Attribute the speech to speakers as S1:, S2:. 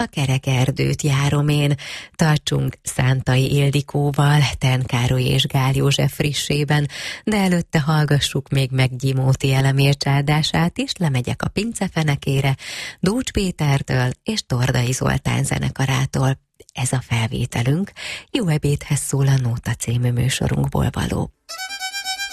S1: kerek erdőt járom én. Tartsunk Szántai Ildikóval, Ten Károly és Gál József frissében, de előtte hallgassuk még meg Gyimóti Elemér csárdását is, lemegyek a Pincefenekére, Dócs Pétertől és Tordai Zoltán zenekarától. Ez a felvételünk, jó ebédhez szól a Nóta című műsorunkból való.